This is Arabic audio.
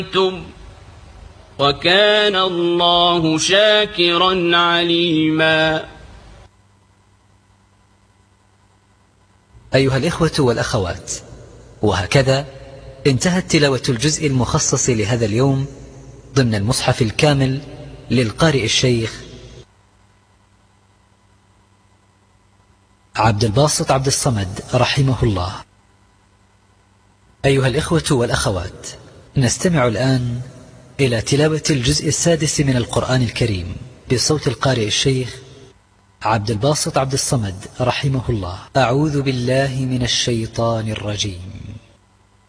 وكان الله شاكرا عليما. أيها الإخوة والأخوات، وهكذا انتهت تلاوة الجزء المخصص لهذا اليوم ضمن المصحف الكامل للقارئ الشيخ عبد الباسط عبد الصمد رحمه الله. أيها الإخوة والأخوات، نستمع الآن إلى تلاوة الجزء السادس من القرآن الكريم بصوت القارئ الشيخ عبد الباسط عبد الصمد رحمه الله. أعوذ بالله من الشيطان الرجيم.